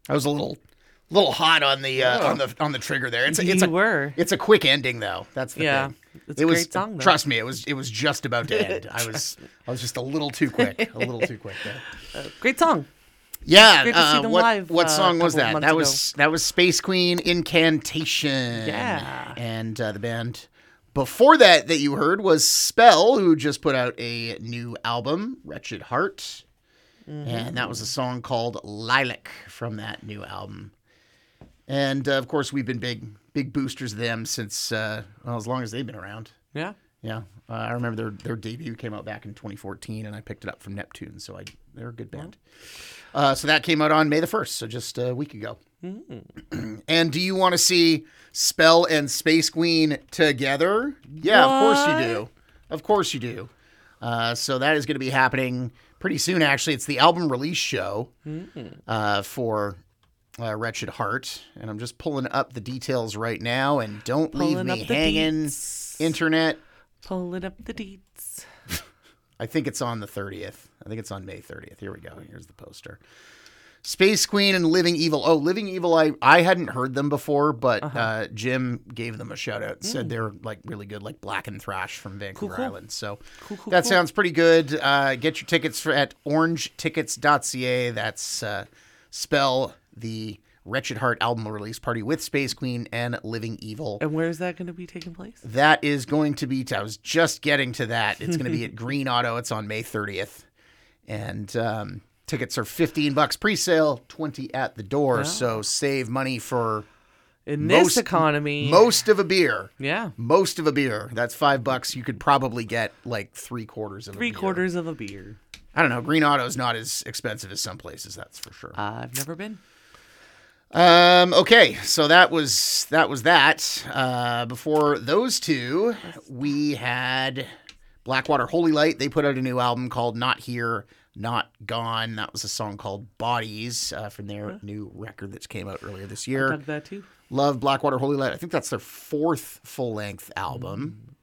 I was a little hot on the trigger there. It's a quick ending though. That's the thing. It's a great song though. Trust me, it was just about to end. I was just a little too quick. A little too quick there. Great song. Yeah. Great to see them live, what song was couple that? months That was Space Queen Incantation. Yeah. And the band before that you heard was Spell, who just put out a new album, Wretched Heart. Mm-hmm. And that was a song called Lilac from that new album. And of course, we've been big boosters of them since as long as they've been around. Yeah. Yeah. I remember their debut came out back in 2014, and I picked it up from Neptune, so they're a good band. So that came out on May the 1st, so just a week ago. Mm-hmm. And do you want to see Spell and Space Queen together? Yeah, what? Of course you do. Of course you do. So that is going to be happening pretty soon, actually. It's the album release show for Wretched Heart. And I'm just pulling up the details right now. And don't leave me hanging, internet. Pulling up the deets. I think it's on the 30th. I think it's on May 30th. Here we go. Here's the poster. Space Queen and Living Evil. Oh, Living Evil, I hadn't heard them before, but Jim gave them a shout out and said they're like really good, like Black and Thrash from Vancouver Island. So that sounds pretty good. Get your tickets at orangetickets.ca. That's Spell the Wretched Heart album release party with Space Queen and Living Evil. And where is that going to be taking place? That is going to be, I was just getting to that. It's going to be at Green Auto. It's on May 30th. And tickets are $15 pre-sale, $20 at the door. Oh. So save money for this economy. Most of a beer. Yeah. Most of a beer. That's $5. You could probably get like 3/4 of a beer. 3/4 of a beer. I don't know. Green Auto is not as expensive as some places, that's for sure. I've never been. Okay, so that was that. Before those two, we had Blackwater Holy Light. They put out a new album called Not Here, Not Gone. That was a song called Bodies from their new record that came out earlier this year. I dug that too. Love Blackwater Holy Light. I think that's their 4th full-length album.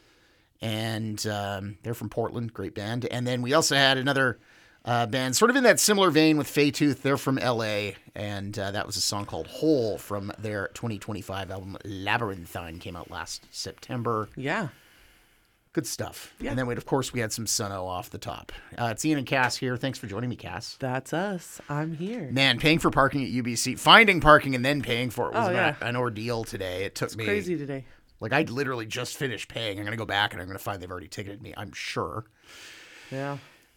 And they're from Portland, great band. And then we also had another band sort of in that similar vein with Faytooth. They're from LA, and that was a song called Hole from their 2025 album Labyrinthine. Came out last September. Yeah. Good stuff. Yeah. And then, of course, we had some Sunno off the top. It's Ian and Cass here. Thanks for joining me, Cass. That's us. I'm here. Man, paying for parking at UBC, finding parking and then paying for it was an ordeal today. It's crazy today. Like, I literally just finished paying. I'm going to go back and I'm going to find they've already ticketed me, I'm sure. Yeah.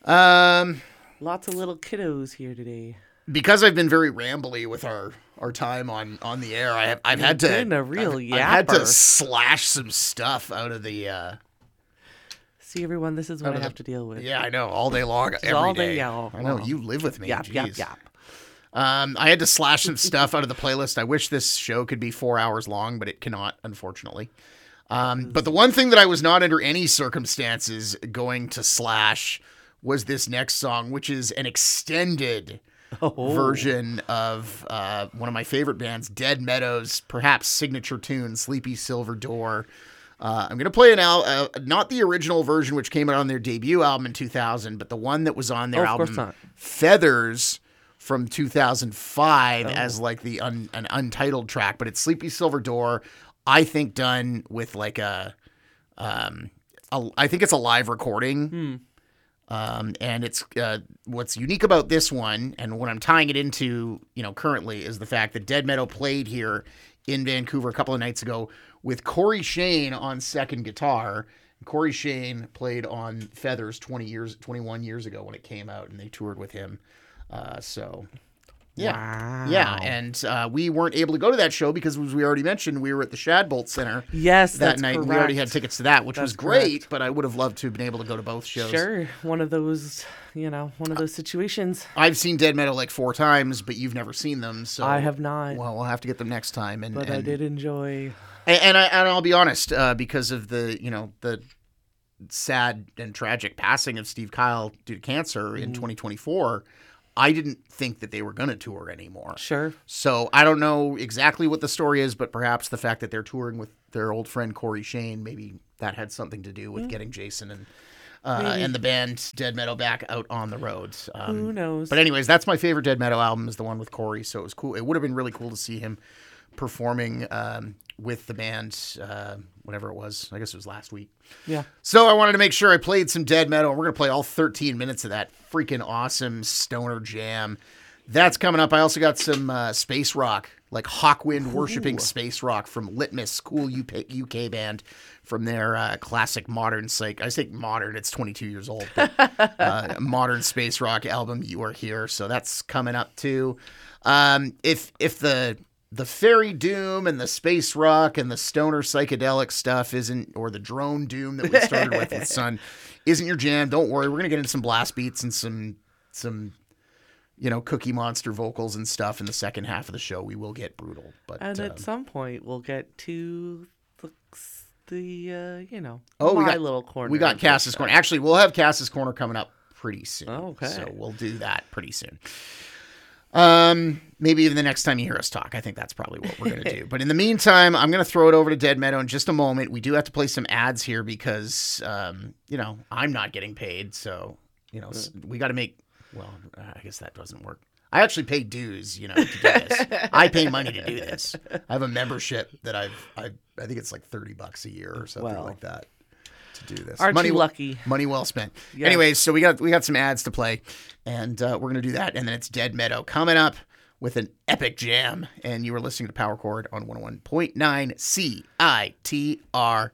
Lots of little kiddos here today. Because I've been very rambly with our time on the air, I've had to I've had to slash some stuff out of the See, everyone, this is what I have to deal with. Yeah, I know, all day long, every all day. day, yeah. I know, you live with me. Yap. I had to slash some stuff out of the playlist. I wish this show could be 4 hours long, but it cannot, unfortunately. But the one thing that I was not under any circumstances going to slash was this next song, which is an extended version of one of my favorite bands, Dead Meadows' perhaps signature tune, Sleepy Silver Door. I'm going to play not the original version, which came out on their debut album in 2000, but the one that was on their album Feathers from 2005 as like an untitled track. But it's Sleepy Silver Door, I think done with like I think it's a live recording. And it's what's unique about this one, and what I'm tying it into, currently, is the fact that Dead Meadow played here in Vancouver a couple of nights ago with Corey Shane on second guitar. Corey Shane played on Feathers 21 years ago when it came out, and they toured with him. Yeah, and we weren't able to go to that show because, as we already mentioned, we were at the Shadbolt Center. Yes, that night. Correct. We already had tickets to that, which was great. But I would have loved to have been able to go to both shows. Sure, one of those situations. I've seen Dead Meadow like 4 times, but you've never seen them, so I have not. Well, we'll have to get them next time. But I did enjoy. And I'll be honest, because of the sad and tragic passing of Steve Kyle due to cancer in 2024. I didn't think that they were going to tour anymore. Sure. So I don't know exactly what the story is, but perhaps the fact that they're touring with their old friend Corey Shane, maybe that had something to do with getting Jason and and the band Dead Meadow back out on the road. Who knows? But anyways, that's my favorite Dead Meadow album is the one with Corey. So it was cool. It would have been really cool to see him performing with the band, whatever it was. I guess it was last week. Yeah. So I wanted to make sure I played some Dead Meadow. We're going to play all 13 minutes of that freaking awesome stoner jam. That's coming up. I also got some space rock, like Hawkwind worshipping space rock from Litmus, cool UK band from their classic modern psych. I say modern, it's 22 years old. But, modern space rock album, You Are Here. So that's coming up too. If the fairy doom and the space rock and the stoner psychedelic stuff isn't, or the drone doom that we started with Sun, isn't your jam, don't worry. We're going to get into some blast beats and some Cookie Monster vocals and stuff in the second half of the show. We will get brutal. And at some point, we'll get to the little corner. We got Cass's Corner. Actually, we'll have Cass's Corner coming up pretty soon. Okay. So we'll do that pretty soon. Maybe even the next time you hear us talk. I think that's probably what we're going to do. But in the meantime, I'm going to throw it over to Dead Meadow in just a moment. We do have to play some ads here because, I'm not getting paid. So, we got to make, well, I guess that doesn't work. I actually pay dues, to do this. I pay money to do this. I have a membership that I think it's like $30 a year or something like that to do this. Aren't you lucky? Money well spent. Yes. Anyways, so we got some ads to play, and we're going to do that. And then it's Dead Meadow coming up with an epic jam. And you are listening to Power Chord on 101.9 CITR.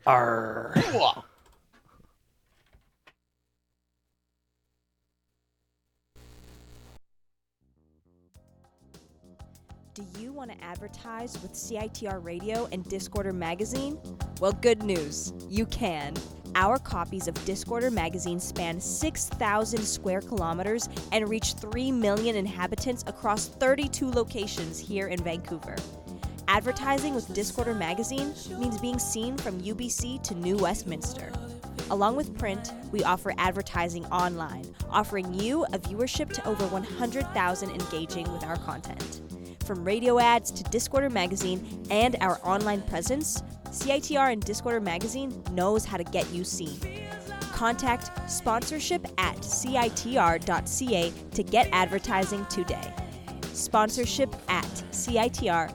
Do you want to advertise with CITR Radio and Discorder Magazine? Well, good news. You can. Our copies of Discorder Magazine span 6,000 square kilometers and reach 3 million inhabitants across 32 locations here in Vancouver. Advertising with Discorder Magazine means being seen from UBC to New Westminster. Along with print, we offer advertising online, offering you a viewership to over 100,000 engaging with our content. From radio ads to Discorder Magazine and our online presence, CITR and Discorder Magazine knows how to get you seen. Contact sponsorship at citr.ca to get advertising today. Sponsorship at citr.ca.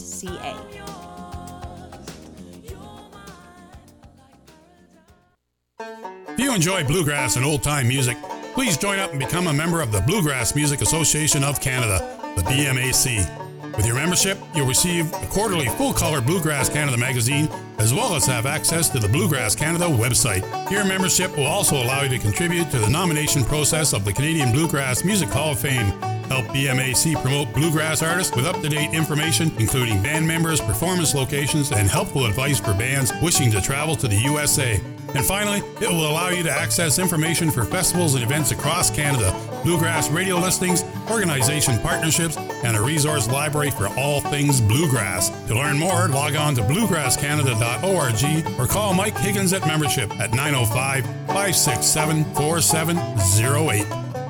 If you enjoy bluegrass and old-time music, please join up and become a member of the Bluegrass Music Association of Canada, the BMAC. With your membership, you'll receive a quarterly full-color Bluegrass Canada magazine, as well as have access to the Bluegrass Canada website. Your membership will also allow you to contribute to the nomination process of the Canadian Bluegrass Music Hall of Fame. Help BMAC promote bluegrass artists with up-to-date information, including band members, performance locations, and helpful advice for bands wishing to travel to the USA. And finally, it will allow you to access information for festivals and events across Canada, bluegrass radio listings, organization partnerships, and a resource library for all things bluegrass. To learn more, log on to bluegrasscanada.org or call Mike Higgins at membership at 905-567-4708.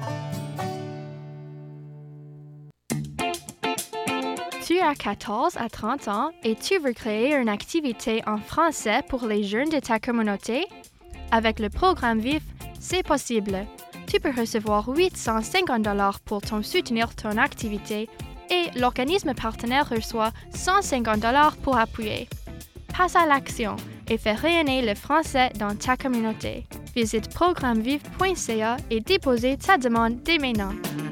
Tu as 14 à 30 ans et tu veux créer une activité en français pour les jeunes de ta communauté? Avec le programme VIF, c'est possible. Tu peux recevoir 850 $ pour soutenir ton activité et l'organisme partenaire reçoit 150 $ pour appuyer. Passe à l'action et fais rayonner le français dans ta communauté. Visite programmeviv.ca et déposez ta demande dès maintenant.